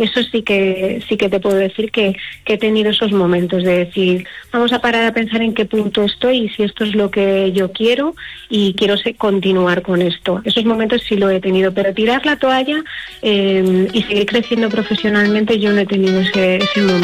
Eso sí que te puedo decir que he tenido esos momentos de decir, vamos a parar a pensar en qué punto estoy y si esto es lo que yo quiero y quiero continuar con esto. Esos momentos sí lo he tenido, pero tirar la toalla y seguir creciendo profesionalmente yo no he tenido ese momento.